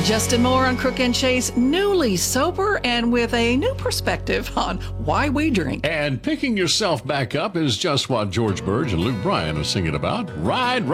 Justin Moore on Crook and Chase, newly sober and with a new perspective on why we drink. And picking yourself back up is just what George Burge and Luke Bryan are singing about. Ride,